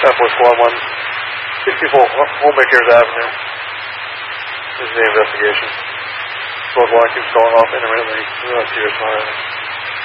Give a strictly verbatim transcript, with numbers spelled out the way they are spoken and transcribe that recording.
ten four Squad one, sixty-four Homemakers Avenue. This is the investigation. Squad one keeps going off intermittently. We don't see her smiling.